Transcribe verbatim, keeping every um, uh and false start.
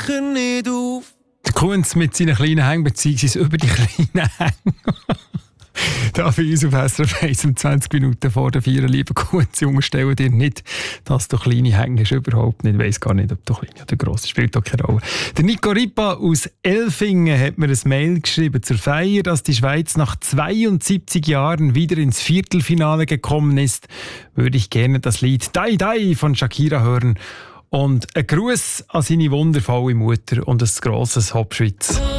sicher nicht auf. Der Kunz mit seinen kleinen Hängen, beziehungsweise über die kleinen Hänge. Da bei uns auf S R F eins um zwanzig Minuten vor der Vier. Liebe Kunz, unterstellen dir nicht, dass du kleine Hänge hast. Überhaupt nicht. Ich weiss gar nicht, ob du klein oder gross. Spielt doch keine Rolle. Der Nico Ripa aus Elfingen hat mir ein Mail geschrieben zur Feier, dass die Schweiz nach zweiundsiebzig Jahren wieder ins Viertelfinale gekommen ist. Würde ich gerne das Lied «Dai Dai» von Shakira hören. Und ein Gruß an seine wundervolle Mutter und ein grosses Hop Schweiz.